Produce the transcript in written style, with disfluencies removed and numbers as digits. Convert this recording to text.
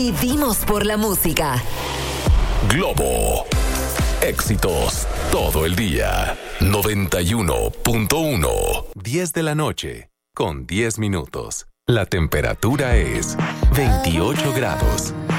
Vivimos por la música. Globo. Éxitos todo el día. 91.1. 10 de la noche, con 10 minutos. La temperatura es 28 grados.